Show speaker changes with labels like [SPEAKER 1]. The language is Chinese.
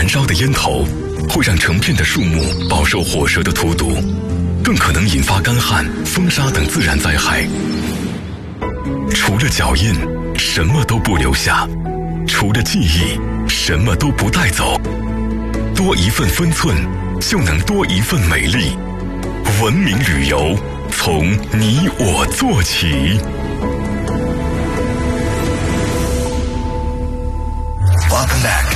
[SPEAKER 1] 烧的烟头会让成片的树木饱受火蛇的荼毒，更可能引发干旱、风沙等自然灾害。除了脚印，什么都不留下；除了记忆，什么都不带走。多一份分寸，就能多一份美丽。文明旅游，从你我做起。Welcome back